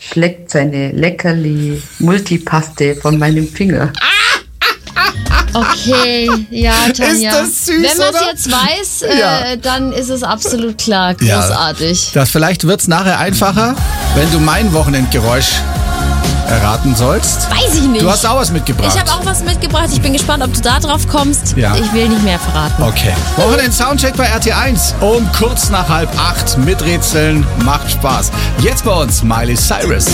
schlägt seine Leckerli Multipaste von meinem Finger. Okay, ja, Tanja. Ist das süß, wenn man es oder? jetzt weiß, Ja. dann ist es absolut klar. Großartig. Vielleicht wird es nachher einfacher, wenn du mein Wochenendgeräusch erraten sollst. Weiß ich nicht. Du hast auch was mitgebracht. Ich habe auch was mitgebracht. Ich bin gespannt, ob du da drauf kommst. Ja. Ich will nicht mehr verraten. Okay. Wochenend-Soundcheck bei RT1 um kurz nach 7:30 mit Rätseln. Macht Spaß. Jetzt bei uns Miley Cyrus.